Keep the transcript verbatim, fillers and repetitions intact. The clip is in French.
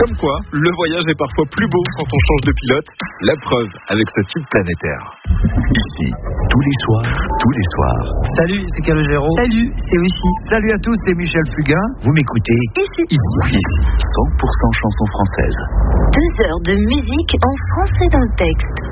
Comme quoi, le voyage est parfois plus beau quand on change de pilote. La preuve avec ce tube planétaire. Ici, tous les soirs, tous les soirs. Salut, c'est Calogero. Salut, c'est aussi. Salut à tous, c'est Michel Fugain. Vous m'écoutez Ici. Ici, cent pour cent chansons françaises. Deux heures de musique en français dans le texte.